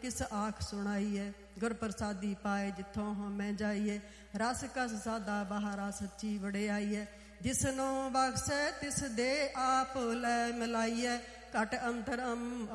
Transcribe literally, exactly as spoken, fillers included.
किस आख सुनाइए। गुर प्रसादी पाए जिथों हमें जाइए। रस कस सादा बहारा सच्ची वड़ियाई है। जिसनों बख्शे तिस दे आप लै मिलाइए। घट अंतर अम